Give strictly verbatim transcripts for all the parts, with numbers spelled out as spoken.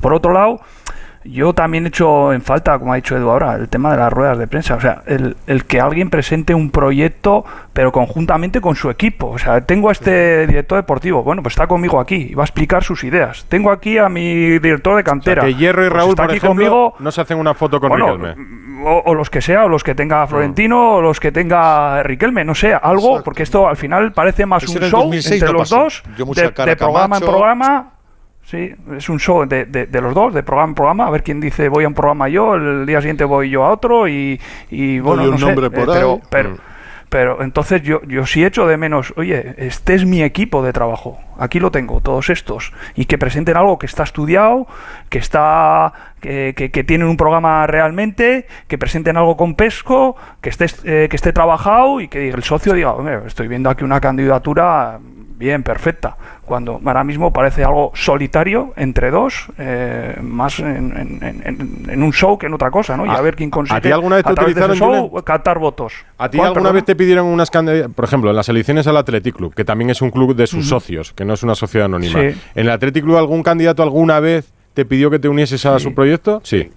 Por otro lado, yo también he hecho en falta, como ha dicho Edu ahora, el tema de las ruedas de prensa. O sea, el, el que alguien presente un proyecto, pero conjuntamente con su equipo. O sea, tengo a este director deportivo, bueno, pues está conmigo aquí y va a explicar sus ideas. Tengo aquí a mi director de cantera. O sea, que Hierro y pues Raúl, por ejemplo, conmigo, no se hacen una foto con bueno, Riquelme. O, o los que sea, o los que tenga Florentino, mm. o los que tenga Riquelme, no sé, algo, Exacto. porque esto al final parece más Ese un show entre no los dos, de, de programa en programa. Sí, es un show de, de, de los dos, de programa en programa, a ver quién dice voy a un programa yo, el día siguiente voy yo a otro y, y bueno, un no sé, nombre por eh, pero, ahí. pero, mm. pero entonces yo, yo sí echo de menos, oye, este es mi equipo de trabajo, aquí lo tengo, todos estos, y que presenten algo que está estudiado, que está que, que, que tienen un programa realmente, que presenten algo con pesco, que esté, eh, que esté trabajado y que el socio diga, estoy viendo aquí una candidatura bien, perfecta, cuando ahora mismo parece algo solitario entre dos, eh, más en, en, en, en un show que en otra cosa, ¿no? Y a, a ver quién consigue ¿A ti alguna vez te a través utilizaron de ese show captar votos? ¿A ti alguna perdona? vez te pidieron unas candidaturas, por ejemplo, en las elecciones al Athletic Club, que también es un club de sus uh-huh. socios, que no es una sociedad anónima? Sí. ¿En el Athletic Club algún candidato alguna vez te pidió que te unieses a sí. su proyecto? Sí.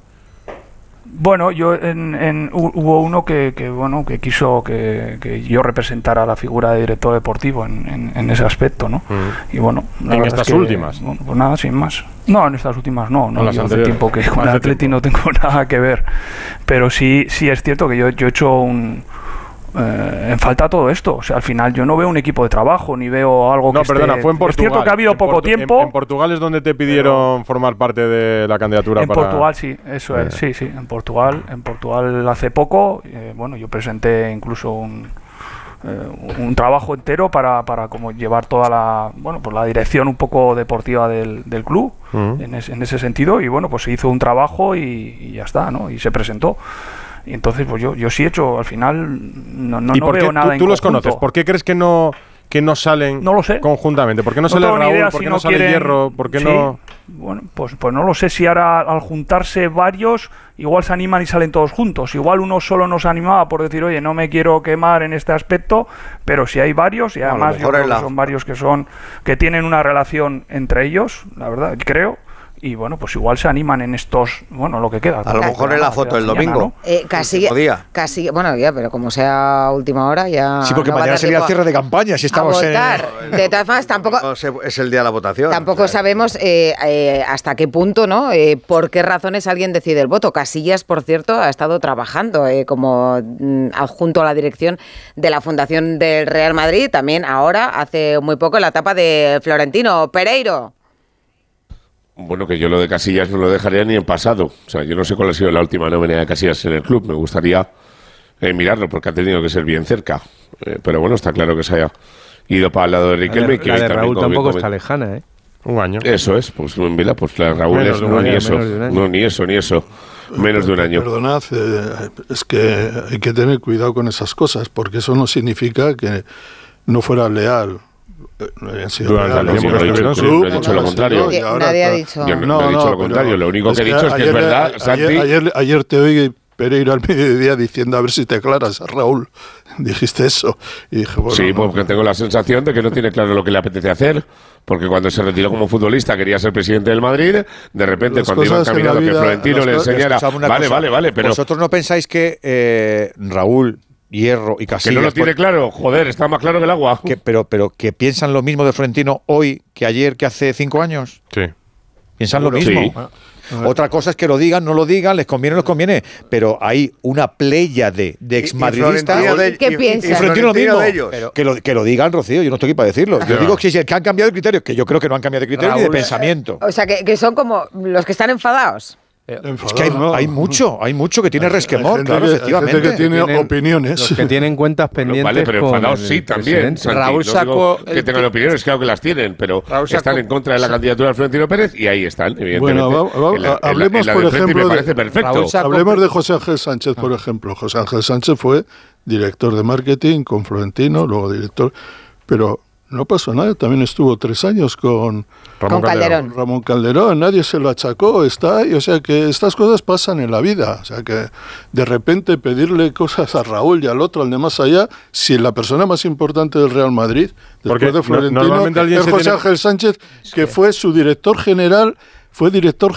Bueno, yo en, en, hubo uno que, que bueno que quiso que, que yo representara la figura de director deportivo en, en, en ese aspecto, ¿no? Mm. Y bueno, en estas es que, últimas. Bueno, pues nada, sin más. No, en estas últimas no, no. no Yo hace tiempo que con el Atleti no tengo nada que ver, pero sí, sí es cierto que yo, yo he hecho un Eh, en falta todo esto, o sea, al final yo no veo un equipo de trabajo ni veo algo no, que perdona, esté... fue en Portugal. Es cierto que ha habido en poco Portu tiempo. en, en Portugal es donde te pidieron pero... formar parte de la candidatura. En para... Portugal sí, eso eh. es, sí, sí, en Portugal, en Portugal hace poco, eh, bueno, yo presenté incluso un eh, un trabajo entero para, para como llevar toda la, bueno, pues la dirección un poco deportiva del, del club, uh-huh. en, es, en ese sentido, y bueno, pues se hizo un trabajo y, y ya está, ¿no? Y se presentó. Y entonces, pues yo, yo sí he hecho, al final, no, no, ¿Y no por qué veo nada tú, en tú los conjunto. conoces? ¿Por qué crees que no, que no salen no lo sé. conjuntamente? ¿Por qué no, no sale Raúl? ¿Por qué si no, no sale quieren... Hierro? ¿Por qué sí. no...? Bueno, pues, pues no lo sé si ahora al juntarse varios, igual se animan y salen todos juntos. Igual uno solo nos animaba por decir, oye, no me quiero quemar en este aspecto, pero si hay varios, y además no, yo creo la... que son varios que son que tienen una relación entre ellos, la verdad, creo. Y bueno, pues igual se animan en estos, bueno, lo que queda. A lo mejor en la foto del domingo. ¿no? Eh, casi, casi, bueno, ya, pero como sea última hora, ya. Sí, porque no mañana sería el cierre de campaña, si estamos en. De todas formas, tampoco. Es el día de la votación. Tampoco o sea, sabemos eh, eh, hasta qué punto, ¿no? Eh, por qué razones alguien decide el voto. Casillas, por cierto, ha estado trabajando eh, como mm, adjunto a la dirección de la Fundación del Real Madrid, también ahora, hace muy poco, en la etapa de Florentino. Pereiro. Bueno, que yo lo de Casillas no lo dejaría ni en pasado. O sea, yo no sé cuál ha sido la última nómina de Casillas en el club. Me gustaría eh, mirarlo porque ha tenido que ser bien cerca. Eh, pero bueno, está claro que se haya ido para el lado de Riquelme. La de, que la de Raúl también, tampoco como, está lejana, ¿eh? Un año. Eso es, pues mira, pues la de Raúl menos es no, año, ni eso. No, ni eso, ni eso. Menos de un año. Perdonad, eh, es que hay que tener cuidado con esas cosas, porque eso no significa que no fuera leal. No he dicho, no he dicho lo contrario. No, nadie ha dicho. Yo no, no, no he dicho no, lo contrario. Lo único que he dicho es que ayer, es verdad, ayer, Santi. Ayer, ayer te oí, Pereiro, al mediodía diciendo a ver si te aclaras a Raúl. Dijiste eso. Y dije, bueno, sí, no, porque tengo la sensación de que no tiene claro lo que le apetece hacer. Porque cuando se retiró como futbolista quería ser presidente del Madrid. De repente, las cuando iba encaminado que Florentino le enseñara. Vale, cosa, vale, vale. Pero ¿vosotros no pensáis que eh, Raúl, Hierro y Casillas... Que no lo tiene por... claro, joder, está más claro que el agua. Que, pero, pero que piensan lo mismo de Florentino hoy que ayer, que hace cinco años. Sí. Piensan lo mismo. Sí. Otra cosa es que lo digan, no lo digan, les conviene o no les conviene, pero hay una playa de, de exmadridistas. ¿Qué piensan? Y Florentino lo mismo. De ellos. Pero, que, lo, que lo digan, Rocío, yo no estoy aquí para decirlo. Yo no. digo que, que han cambiado de criterio, que yo creo que no han cambiado de criterio Raúl, ni de pensamiento. O sea, que, que son como los que están enfadados. Enfadado, es que hay, no. hay mucho, hay mucho que tiene hay, resquemor, hay claro, que, efectivamente. Hay gente que tiene tienen, opiniones. Los que tienen cuentas pendientes. Bueno, vale, pero enfadados sí también. Santi, Raúl no sacó que tengan opiniones, claro que las tienen, pero están en contra de la candidatura de Florentino Pérez y ahí están, evidentemente. Bueno, va, va, en la, hablemos, en la, en la por ejemplo, me parece perfecto. Hablemos de José Ángel Sánchez, por ejemplo. José Ángel Sánchez fue director de marketing con Florentino, luego director, pero no pasó nada, también estuvo tres años con Ramón con Calderón. Calderón. Ramón Calderón, nadie se lo achacó, está ahí, o sea que estas cosas pasan en la vida, o sea que de repente pedirle cosas a Raúl y al otro, al de más allá, si la persona más importante del Real Madrid, después Porque de Florentino, no, es José tiene... Ángel Sánchez, que sí. fue su director general, fue director